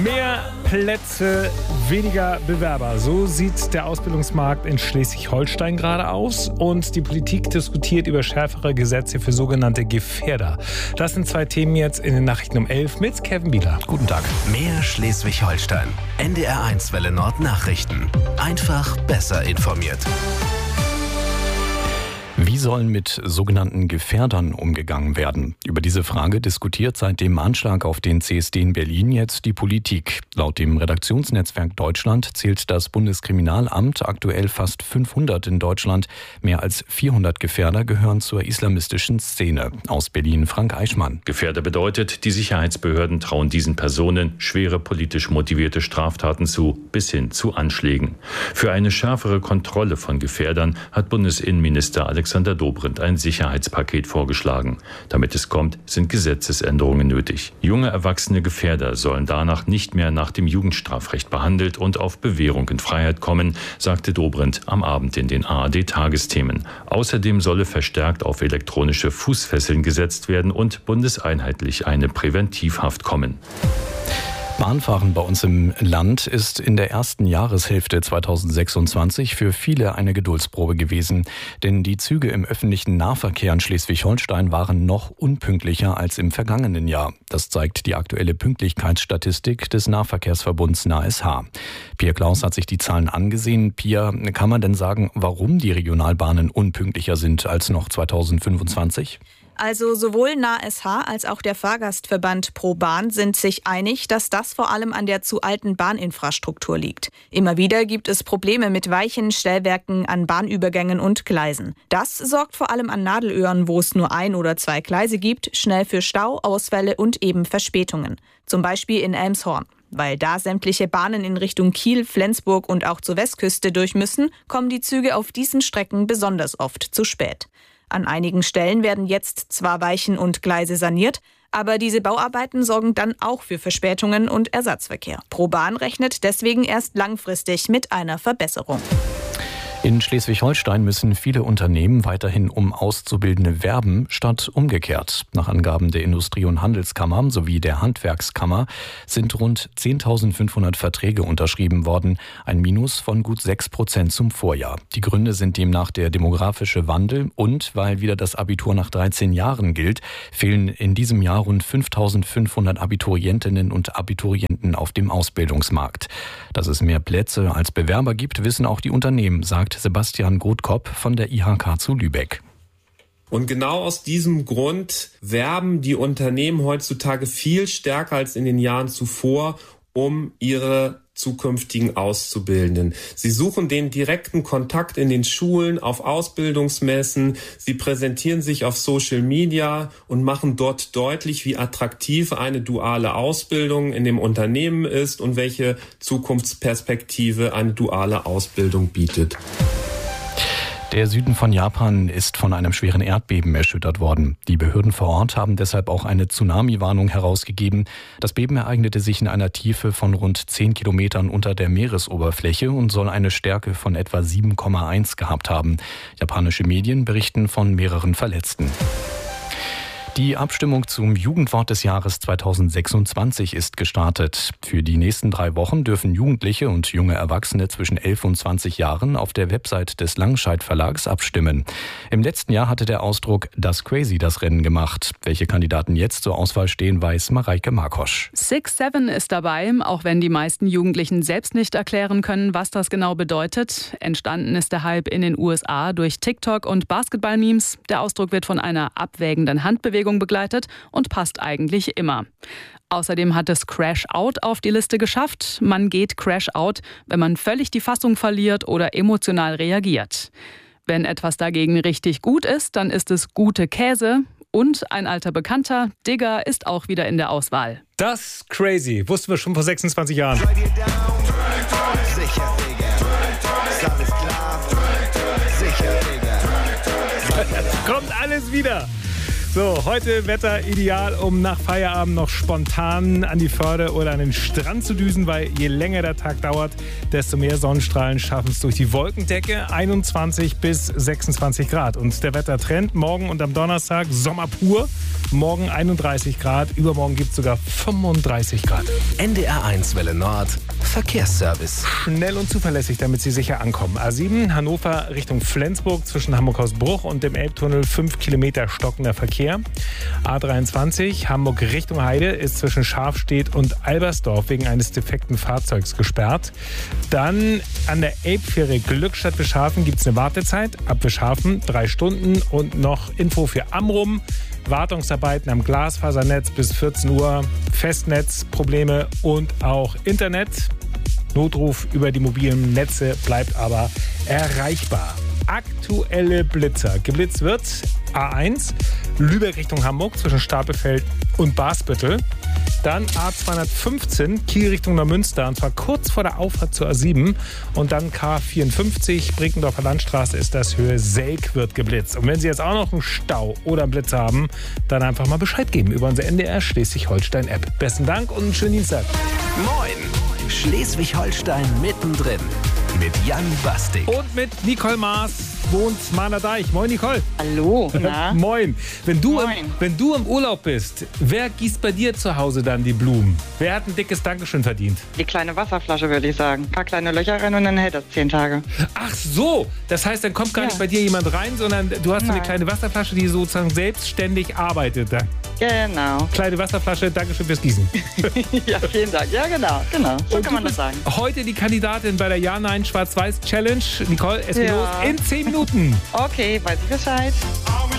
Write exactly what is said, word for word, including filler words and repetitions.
Mehr Plätze, weniger Bewerber. So sieht der Ausbildungsmarkt in Schleswig-Holstein gerade aus. Und die Politik diskutiert über schärfere Gesetze für sogenannte Gefährder. Das sind zwei Themen jetzt in den Nachrichten um elf mit Kevin Bieler. Guten Tag. Mehr Schleswig-Holstein. N D R eins Welle Nord Nachrichten. Einfach besser informiert. Wie sollen mit sogenannten Gefährdern umgegangen werden? Über diese Frage diskutiert seit dem Anschlag auf den C S D in Berlin jetzt die Politik. Laut dem Redaktionsnetzwerk Deutschland zählt das Bundeskriminalamt aktuell fast fünfhundert in Deutschland. Mehr als vierhundert Gefährder gehören zur islamistischen Szene. Aus Berlin Frank Eichmann. Gefährder bedeutet, die Sicherheitsbehörden trauen diesen Personen schwere politisch motivierte Straftaten zu, bis hin zu Anschlägen. Für eine schärfere Kontrolle von Gefährdern hat Bundesinnenminister Alexander Dobrindt ein Sicherheitspaket vorgeschlagen. Damit es kommt, sind Gesetzesänderungen nötig. Junge erwachsene Gefährder sollen danach nicht mehr nach dem Jugendstrafrecht behandelt und auf Bewährung in Freiheit kommen, sagte Dobrindt am Abend in den A R D-Tagesthemen. Außerdem solle verstärkt auf elektronische Fußfesseln gesetzt werden und bundeseinheitlich eine Präventivhaft kommen. Bahnfahren bei uns im Land ist in der ersten Jahreshälfte zweitausendsechsundzwanzig für viele eine Geduldsprobe gewesen. Denn die Züge im öffentlichen Nahverkehr in Schleswig-Holstein waren noch unpünktlicher als im vergangenen Jahr. Das zeigt die aktuelle Pünktlichkeitsstatistik des Nahverkehrsverbunds N A S H. Pia Klaus hat sich die Zahlen angesehen. Pia, kann man denn sagen, warum die Regionalbahnen unpünktlicher sind als noch zweitausendfünfundzwanzig? Also sowohl N A S H als auch der Fahrgastverband ProBahn sind sich einig, dass das vor allem an der zu alten Bahninfrastruktur liegt. Immer wieder gibt es Probleme mit Weichen, Stellwerken, an Bahnübergängen und Gleisen. Das sorgt vor allem an Nadelöhren, wo es nur ein oder zwei Gleise gibt, schnell für Stau, Ausfälle und eben Verspätungen. Zum Beispiel in Elmshorn. Weil da sämtliche Bahnen in Richtung Kiel, Flensburg und auch zur Westküste durch müssen, kommen die Züge auf diesen Strecken besonders oft zu spät. An einigen Stellen werden jetzt zwar Weichen und Gleise saniert, aber diese Bauarbeiten sorgen dann auch für Verspätungen und Ersatzverkehr. ProBahn rechnet deswegen erst langfristig mit einer Verbesserung. In Schleswig-Holstein müssen viele Unternehmen weiterhin um Auszubildende werben, statt umgekehrt. Nach Angaben der Industrie- und Handelskammer sowie der Handwerkskammer sind rund zehntausendfünfhundert Verträge unterschrieben worden, ein Minus von gut sechs Prozent zum Vorjahr. Die Gründe sind demnach der demografische Wandel und, weil wieder das Abitur nach dreizehn Jahren gilt, fehlen in diesem Jahr rund fünftausendfünfhundert Abiturientinnen und Abiturienten auf dem Ausbildungsmarkt. Dass es mehr Plätze als Bewerber gibt, wissen auch die Unternehmen, sagt Sebastian Gottkopp von der I H K zu Lübeck. Und genau aus diesem Grund werben die Unternehmen heutzutage viel stärker als in den Jahren zuvor um ihre zukünftigen Auszubildenden. Sie suchen den direkten Kontakt in den Schulen, auf Ausbildungsmessen. Sie präsentieren sich auf Social Media und machen dort deutlich, wie attraktiv eine duale Ausbildung in dem Unternehmen ist und welche Zukunftsperspektive eine duale Ausbildung bietet. Der Süden von Japan ist von einem schweren Erdbeben erschüttert worden. Die Behörden vor Ort haben deshalb auch eine Tsunami-Warnung herausgegeben. Das Beben ereignete sich in einer Tiefe von rund zehn Kilometern unter der Meeresoberfläche und soll eine Stärke von etwa sieben Komma eins gehabt haben. Japanische Medien berichten von mehreren Verletzten. Die Abstimmung zum Jugendwort des Jahres zweitausendsechsundzwanzig ist gestartet. Für die nächsten drei Wochen dürfen Jugendliche und junge Erwachsene zwischen elf und zwanzig Jahren auf der Website des Langscheid Verlags abstimmen. Im letzten Jahr hatte der Ausdruck Das Crazy das Rennen gemacht. Welche Kandidaten jetzt zur Auswahl stehen, weiß Mareike Markosch. Six Seven ist dabei, auch wenn die meisten Jugendlichen selbst nicht erklären können, was das genau bedeutet. Entstanden ist der Hype in den U S A durch TikTok und Basketball-Memes. Der Ausdruck wird von einer abwägenden Handbewegung begleitet und passt eigentlich immer. Außerdem hat es Crash Out auf die Liste geschafft. Man geht Crash Out, wenn man völlig die Fassung verliert oder emotional reagiert. Wenn etwas dagegen richtig gut ist, dann ist es gute Käse. Und ein alter Bekannter, Digger, ist auch wieder in der Auswahl. Das Crazy wussten wir schon vor sechsundzwanzig Jahren. Sicher, Digga. Ist alles klar? Sicher, Digga. Kommt alles wieder. So, heute Wetter ideal, um nach Feierabend noch spontan an die Förde oder an den Strand zu düsen, weil je länger der Tag dauert, desto mehr Sonnenstrahlen schaffen es durch die Wolkendecke. einundzwanzig bis sechsundzwanzig Grad. Und der Wettertrend morgen und am Donnerstag Sommer pur. Morgen einunddreißig Grad, übermorgen gibt es sogar fünfunddreißig Grad. N D R eins Welle Nord, Verkehrsservice. Schnell und zuverlässig, damit Sie sicher ankommen. A sieben, Hannover Richtung Flensburg zwischen Hamburg-Hausbruch und dem Elbtunnel fünf Kilometer stockender Verkehr. A dreiundzwanzig, Hamburg Richtung Heide ist zwischen Schafstedt und Albersdorf wegen eines defekten Fahrzeugs gesperrt. Dann an der Elbfähre Glückstadt-Wischhafen gibt es eine Wartezeit. Ab Wischhafen drei Stunden und noch Info für Amrum. Wartungsarbeiten am Glasfasernetz bis vierzehn Uhr, Festnetzprobleme und auch Internet. Notruf über die mobilen Netze bleibt aber erreichbar. Aktuelle Blitzer. Geblitzt wird A eins, Lübeck Richtung Hamburg zwischen Stapelfeld und Basbüttel. Dann A zweihundertfünfzehn, Kiel Richtung Neumünster, und zwar kurz vor der Auffahrt zur A sieben. Und dann K vierundfünfzig, Brinkendorfer Landstraße ist das, Höhe Selk wird geblitzt. Und wenn Sie jetzt auch noch einen Stau oder einen Blitz haben, dann einfach mal Bescheid geben über unsere N D R Schleswig-Holstein-App. Besten Dank und einen schönen Dienstag. Moin, Schleswig-Holstein mittendrin mit Jan Bastik. Und mit Nicole Maas wohnt Mahner Deich. Moin, Nicole. Hallo. Na? Moin. Wenn du, Moin. Im, wenn du im Urlaub bist, wer gießt bei dir zu Hause dann die Blumen? Wer hat ein dickes Dankeschön verdient? Die kleine Wasserflasche, würde ich sagen. Ein paar kleine Löcher rein und dann hält das zehn Tage. Ach so, das heißt, dann kommt gar Ja. nicht bei dir jemand rein, sondern du hast so eine Nein. kleine Wasserflasche, die sozusagen selbstständig arbeitet. Dann. Genau. Kleine Wasserflasche, Dankeschön fürs Gießen. Ja, vielen Dank. Ja, genau. genau. So Und kann man du das sagen. bist heute die Kandidatin bei der Ja-Nein-Schwarz-Weiß-Challenge. Nicole, es geht Ja. los in zehn Minuten. Okay, weiß ich Bescheid. Are we